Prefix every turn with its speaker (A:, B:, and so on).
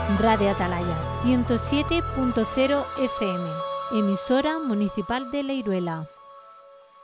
A: Radio Atalaya 107.0 FM, emisora municipal de Leiruela.